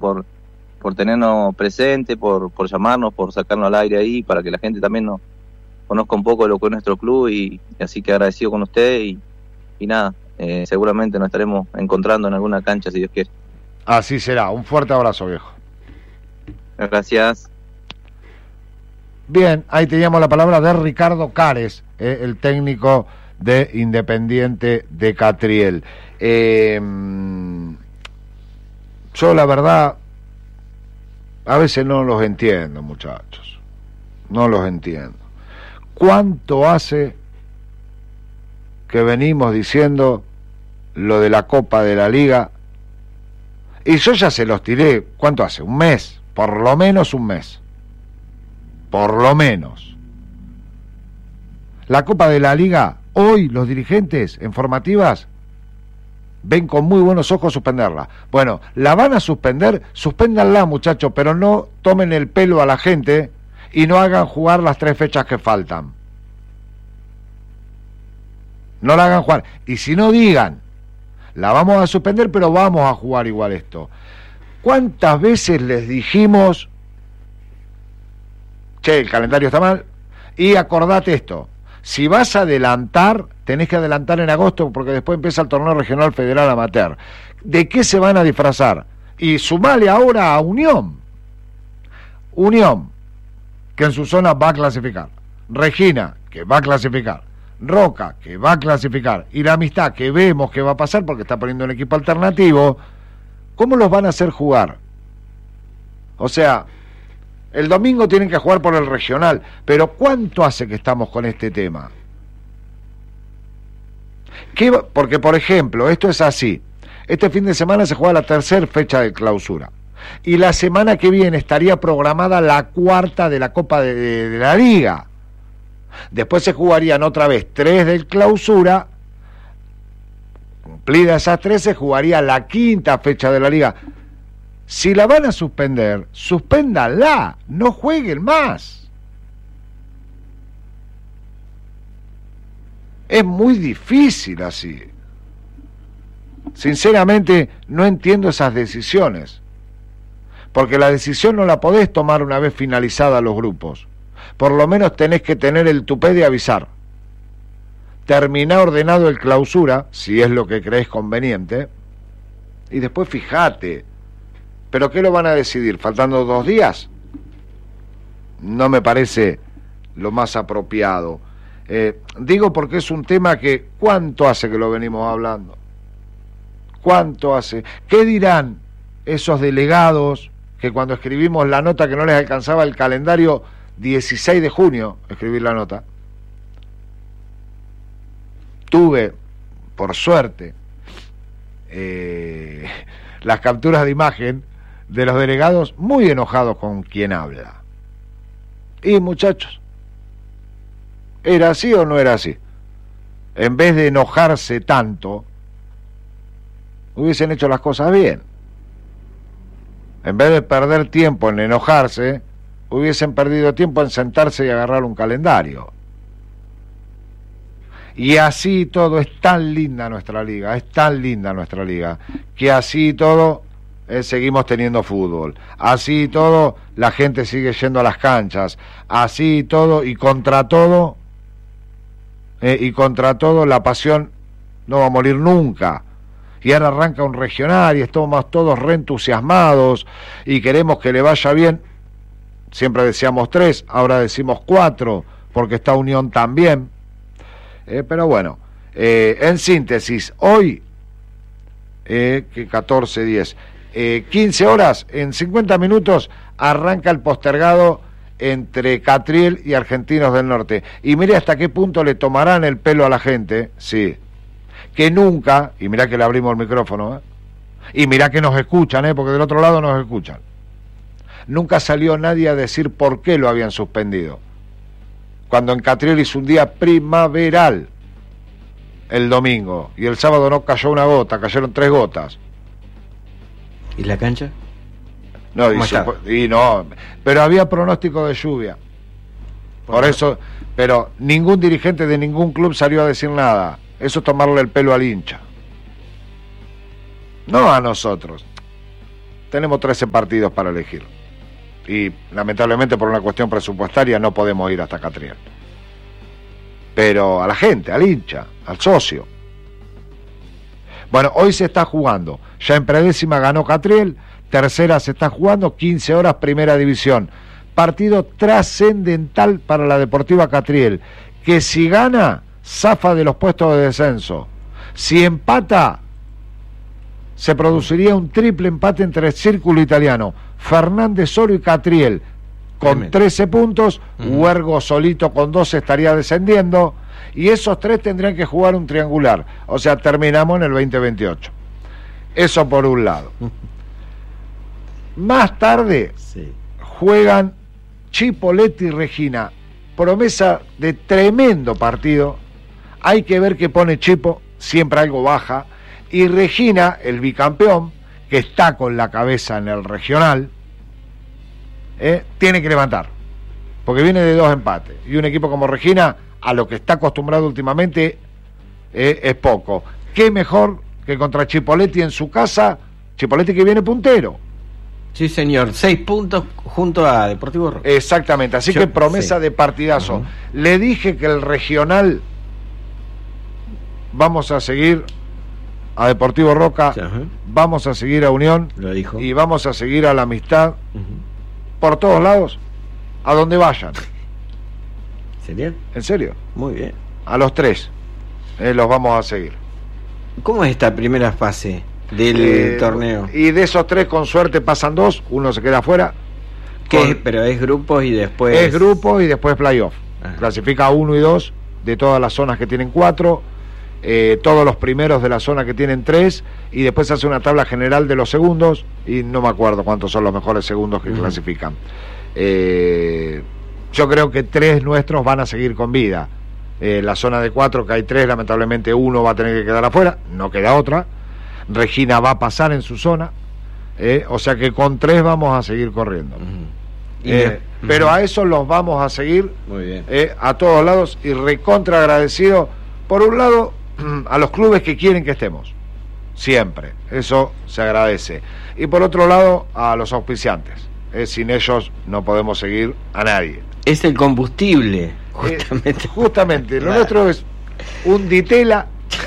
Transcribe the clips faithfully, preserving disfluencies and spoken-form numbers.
por, por tenernos presente, por, por llamarnos, por sacarnos al aire ahí, para que la gente también nos conozca un poco de lo que es nuestro club, y, y así que agradecido con usted, y, y nada, eh, seguramente nos estaremos encontrando en alguna cancha, si Dios quiere. Así será, un fuerte abrazo, viejo. Gracias. Bien, ahí teníamos la palabra de Ricardo Cares, eh, el técnico de Independiente de Catriel. Eh, yo la verdad, a veces no los entiendo, muchachos, no los entiendo. ¿Cuánto hace que venimos diciendo lo de la Copa de la Liga? Y yo ya se los tiré, ¿cuánto hace? Un mes, por lo menos un mes. Por lo menos. La Copa de la Liga, hoy los dirigentes en formativas ven con muy buenos ojos suspenderla. Bueno, la van a suspender, suspéndanla, muchachos, pero no tomen el pelo a la gente y no hagan jugar las tres fechas que faltan. No la hagan jugar. Y si no, digan, la vamos a suspender, pero vamos a jugar igual esto. ¿Cuántas veces les dijimos, che, el calendario está mal? Y acordate esto, si vas a adelantar, tenés que adelantar en agosto, porque después empieza el torneo regional federal amateur. ¿De qué se van a disfrazar? Y sumale ahora a Unión. Unión, que en su zona va a clasificar. Regina, que va a clasificar. Roca, que va a clasificar. Y la Amistad, que vemos que va a pasar porque está poniendo un equipo alternativo. ¿Cómo los van a hacer jugar? O sea, el domingo tienen que jugar por el regional, pero ¿cuánto hace que estamos con este tema? ¿Qué? Porque, por ejemplo, esto es así. Este fin de semana se juega la tercera fecha de clausura. Y la semana que viene estaría programada la cuarta de la Copa de, de, de la Liga. Después se jugarían otra vez tres del clausura. Cumplida esas tres, se jugaría la quinta fecha de la Liga. Si la van a suspender, suspéndanla, no jueguen más. Es muy difícil así. Sinceramente, no entiendo esas decisiones. Porque la decisión no la podés tomar una vez finalizada los grupos. Por lo menos tenés que tener el tupé de avisar. Terminá ordenado el clausura, si es lo que crees conveniente, y después fijate. ¿Pero qué lo van a decidir? ¿Faltando dos días? No me parece lo más apropiado. Eh, digo porque es un tema que ¿cuánto hace que lo venimos hablando? ¿Cuánto hace? ¿Qué dirán esos delegados que cuando escribimos la nota que no les alcanzaba el calendario dieciséis de junio, escribir la nota? Tuve, por suerte, eh, las capturas de imagen de los delegados muy enojados con quien habla. Y muchachos, ¿era así o no era así? En vez de enojarse tanto, hubiesen hecho las cosas bien. En vez de perder tiempo en enojarse, hubiesen perdido tiempo en sentarse y agarrar un calendario. Y así todo, es tan linda nuestra liga, es tan linda nuestra liga, que así todo eh, seguimos teniendo fútbol, así todo la gente sigue yendo a las canchas, así todo y contra todo, eh, y contra todo la pasión no va a morir nunca. Y ahora arranca un regional y estamos todos reentusiasmados y queremos que le vaya bien. Siempre decíamos tres, ahora decimos cuatro, porque está Unión también. Eh, pero bueno, eh, en síntesis, hoy, eh, que catorce, diez, eh, quince horas, en cincuenta minutos, arranca el postergado entre Catriel y Argentinos del Norte. Y mire hasta qué punto le tomarán el pelo a la gente, sí, que nunca, y mirá que le abrimos el micrófono, ¿eh? Y mirá que nos escuchan, ¿eh? Porque del otro lado nos escuchan. Nunca salió nadie a decir por qué lo habían suspendido. Cuando en Catriel hizo un día primaveral el domingo y el sábado no cayó una gota, cayeron tres gotas. ¿Y la cancha? No, y, supo, y no, pero había pronóstico de lluvia. Por, por eso, pero ningún dirigente de ningún club salió a decir nada. Eso es tomarle el pelo al hincha. No a nosotros. tenemos trece partidos para elegir. Y lamentablemente por una cuestión presupuestaria no podemos ir hasta Catriel. Pero a la gente, al hincha, al socio. Bueno, hoy se está jugando. Ya en predécima ganó Catriel, tercera se está jugando, quince horas, primera división. Partido trascendental para la Deportiva Catriel, que si gana, zafa de los puestos de descenso. Si empata, se produciría un triple empate entre el Círculo Italiano, Fernández Oro y Catriel, con Tremendo. trece puntos, uh-huh. Huergo solito con doce estaría descendiendo, y esos tres tendrían que jugar un triangular, o sea, terminamos en el veinte veintiocho. Eso por un lado. Más tarde sí. juegan Chipolletti y Regina, promesa de tremendo partido. Hay que ver qué pone Chipo, siempre algo baja, y Regina, el bicampeón, que está con la cabeza en el regional, eh, tiene que levantar, porque viene de dos empates, y un equipo como Regina, a lo que está acostumbrado últimamente, eh, es poco. ¿Qué mejor que contra Chipolletti en su casa? Chipolletti que viene puntero. Sí, señor, seis puntos junto a Deportivo Roca. Exactamente, así Yo, que promesa sí. de partidazo. Uh-huh. Le dije que el regional vamos a seguir a Deportivo Roca, uh-huh. vamos a seguir a Unión, Lo dijo. y vamos a seguir a la Amistad, uh-huh. por todos lados, a donde vayan. ¿Serio? ¿En serio? Muy bien. A los tres eh, los vamos a seguir. ¿Cómo es esta primera fase del eh, torneo? Y de esos tres, con suerte, pasan dos, uno se queda afuera. ¿Qué es? Pero es grupos y después... Es grupos y después playoff. Ajá. Clasifica uno y dos de todas las zonas que tienen cuatro, eh, todos los primeros de la zona que tienen tres, y después se hace una tabla general de los segundos, y no me acuerdo cuántos son los mejores segundos que uh-huh. clasifican. Eh, yo creo que tres nuestros van a seguir con vida. Eh, la zona de cuatro, que hay tres, lamentablemente uno va a tener que quedar afuera, no queda otra. Regina va a pasar en su zona, eh, o sea que con tres vamos a seguir corriendo. Uh-huh. eh, uh-huh. Pero a eso los vamos a seguir. Muy bien. Eh, a todos lados, y recontra agradecido, por un lado, a los clubes que quieren que estemos, siempre, eso se agradece, y por otro lado, a los auspiciantes, eh, sin ellos no podemos seguir a nadie. Es el combustible, justamente. Eh, justamente, lo nuestro es un Ditela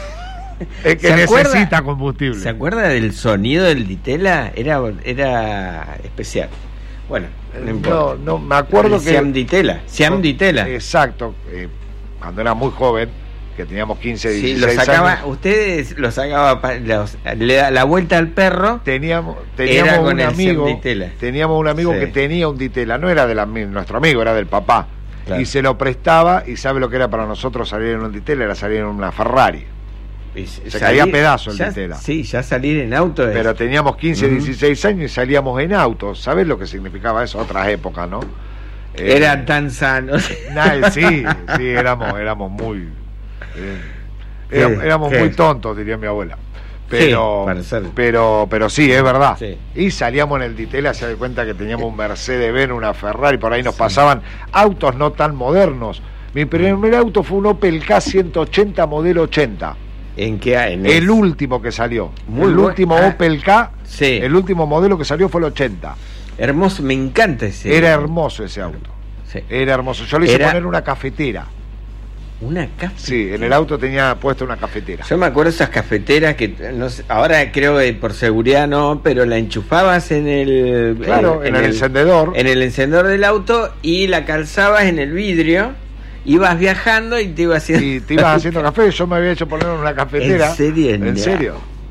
eh, que necesita acuerda, combustible. ¿Se acuerda del sonido del Ditela? Era, era especial. Bueno, no importa. No, no, me acuerdo el que... Siam Ditela, Siam Ditela. Exacto, eh, cuando era muy joven, que teníamos quince, dieciséis sí, lo sacaba, años. Ustedes lo sacaba, los, le da la vuelta al perro. Teníamos, teníamos un amigo, teníamos un amigo sí. que tenía un Ditela, no era de la, nuestro amigo, era del papá, claro. Y se lo prestaba, y sabe lo que era para nosotros salir en un Ditela, era salir en una Ferrari. Y se salir, caía a pedazo el ya, Ditela. Sí, ya salir en auto. Pero es... teníamos quince, uh-huh. dieciséis años y salíamos en auto. ¿Sabés lo que significaba eso? Otras épocas, ¿no? Eran eh, tan sanos. Nah, sí, sí, éramos, éramos muy... Eh, Éramos, éramos muy tontos, diría mi abuela, pero sí, pero pero sí, es verdad, sí. Y salíamos en el Ditela, se da cuenta que teníamos un Mercedes-Benz, una Ferrari, por ahí nos sí. pasaban autos no tan modernos. Mi primer auto fue un Opel K ciento ochenta modelo ochenta. ¿En qué año? El último que salió, muy el buen... último ah, Opel K, sí. El último modelo que salió fue el ochenta. Hermoso, me encanta ese. Era hermoso ese auto, sí. Era hermoso. Yo le hice Era... poner una cafetera. Una cafetera. Sí, en el auto tenía puesta una cafetera. Yo me acuerdo de esas cafeteras que no sé, ahora creo que por seguridad no, pero la enchufabas en el claro, en, en el, el encendedor, en el encendedor del auto, y la calzabas en el vidrio, ibas viajando y te ibas haciendo y te ibas haciendo café. Yo me había hecho poner una cafetera. ¿En serio? ¿En serio?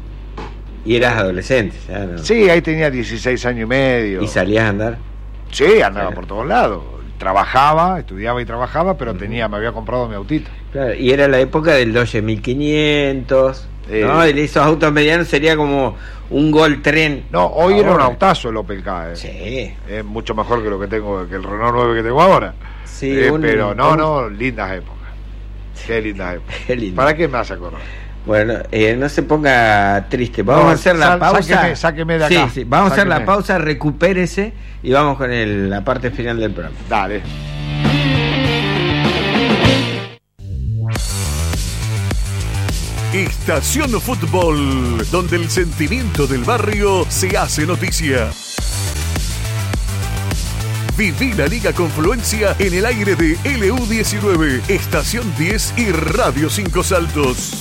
Y eras adolescente, ya, ¿no? Sí, ahí tenía dieciséis años y medio. ¿Y salías a andar? Sí, andaba sí. por todos lados. Trabajaba, estudiaba y trabajaba, pero tenía, me había comprado mi autito. Claro, y era la época del Dodge mil quinientos, eh, ¿no? Y esos autos medianos sería como un Gol Tren. No, hoy ahora era un autazo el Opel K. Eh. Sí. Es mucho mejor que lo que tengo, que el Renault nueve que tengo ahora. Sí, eh, un, pero no, un... no, lindas épocas. Qué lindas épocas. Qué lindo. ¿Para qué me hace acordar? Bueno, eh, no se ponga triste. Vamos no, a hacer la sal, pausa. Sáqueme, sáqueme de acá. Sí, sí. Vamos sáqueme. a hacer la pausa, recupérese y vamos con el, la parte final del programa. Dale. Estación Fútbol, donde el sentimiento del barrio se hace noticia. Viví la Liga Confluencia en el aire de L U diecinueve, Estación diez y Radio Cinco Saltos.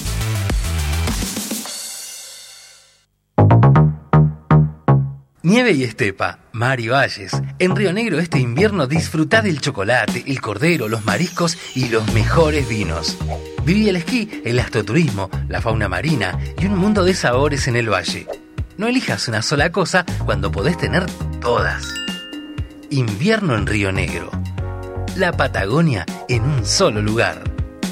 Nieve y estepa, mar y valles. En Río Negro este invierno disfrutá del chocolate, el cordero, los mariscos y los mejores vinos. Viví el esquí, el astroturismo, la fauna marina y un mundo de sabores en el valle. No elijas una sola cosa cuando podés tener todas. Invierno en Río Negro. La Patagonia en un solo lugar.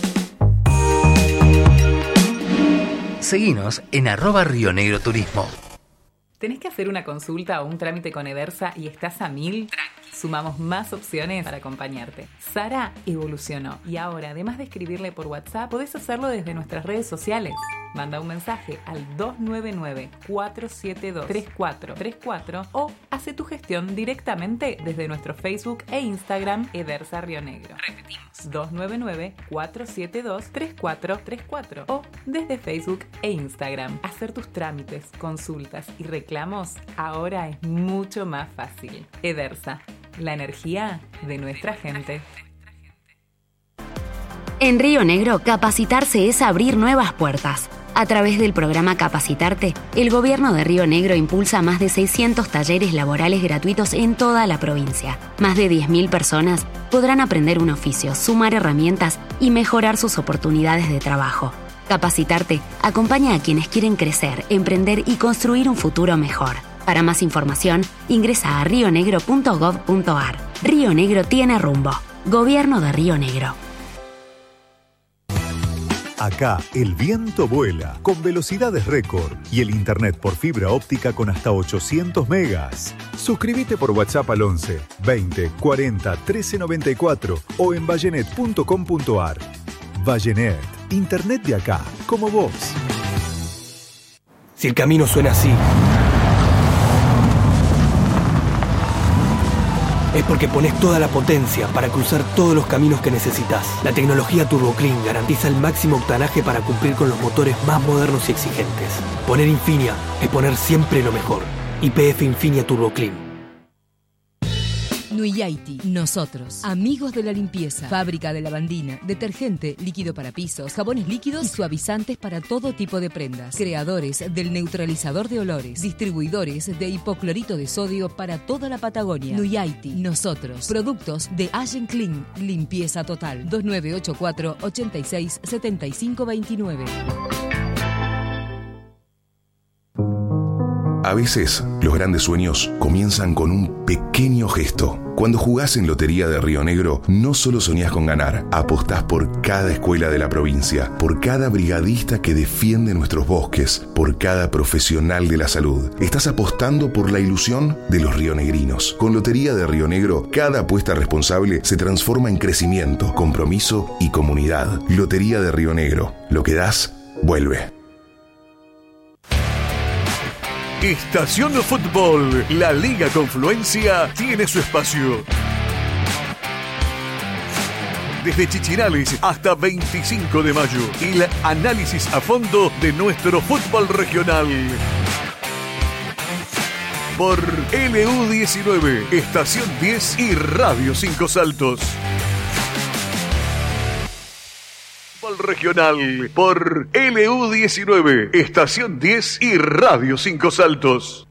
Seguinos en arroba Río Negro Turismo. ¿Tenés que hacer una consulta o un trámite con Edersa y estás a mil? Sumamos más opciones para acompañarte. Sara evolucionó y ahora, además de escribirle por WhatsApp, podés hacerlo desde nuestras redes sociales. Manda un mensaje al dos nueve nueve, cuatro siete dos, tres cuatro tres cuatro o hace tu gestión directamente desde nuestro Facebook e Instagram Edersa Río Negro. Repetimos, dos nueve nueve, cuatro siete dos, tres cuatro tres cuatro o desde Facebook e Instagram. Hacer tus trámites, consultas y reclamos ahora es mucho más fácil. Edersa, la energía de nuestra gente. En Río Negro, capacitarse es abrir nuevas puertas. A través del programa Capacitarte, el gobierno de Río Negro impulsa más de seiscientos talleres laborales gratuitos en toda la provincia. Más de diez mil personas podrán aprender un oficio, sumar herramientas y mejorar sus oportunidades de trabajo. Capacitarte acompaña a quienes quieren crecer, emprender y construir un futuro mejor. Para más información, ingresa a rio negro punto gov punto ar. Río Negro tiene rumbo. Gobierno de Río Negro. Acá el viento vuela con velocidades récord y el internet por fibra óptica con hasta ochocientos megas. Suscríbete por WhatsApp al once, veinte, cuarenta, trece noventa y cuatro o en vallenet punto com punto ar. Vallenet, internet de acá, como vos. Si el camino suena así, es porque pones toda la potencia para cruzar todos los caminos que necesitas. La tecnología Turbo Clean garantiza el máximo octanaje para cumplir con los motores más modernos y exigentes. Poner Infinia es poner siempre lo mejor. Y P F Infinia Turbo Clean. Nuyaiti, nosotros, amigos de la limpieza, fábrica de lavandina, detergente, líquido para pisos, jabones líquidos y suavizantes para todo tipo de prendas. Creadores del neutralizador de olores, distribuidores de hipoclorito de sodio para toda la Patagonia. Nuyaiti, nosotros, productos de Allen Clean, limpieza total. dos nueve ocho cuatro, ochenta y seis, setenta y cinco veintinueve. A veces, los grandes sueños comienzan con un pequeño gesto. Cuando jugás en Lotería de Río Negro, no solo soñás con ganar, apostás por cada escuela de la provincia, por cada brigadista que defiende nuestros bosques, por cada profesional de la salud. Estás apostando por la ilusión de los rionegrinos. Con Lotería de Río Negro, cada apuesta responsable se transforma en crecimiento, compromiso y comunidad. Lotería de Río Negro. Lo que das, vuelve. Estación Fútbol, la Liga Confluencia tiene su espacio. Desde Chichinales hasta veinticinco de mayo, el análisis a fondo de nuestro fútbol regional. Por L U diecinueve, Estación diez y Radio Cinco Saltos. Regional por L U diecinueve, Estación diez y Radio Cinco Saltos.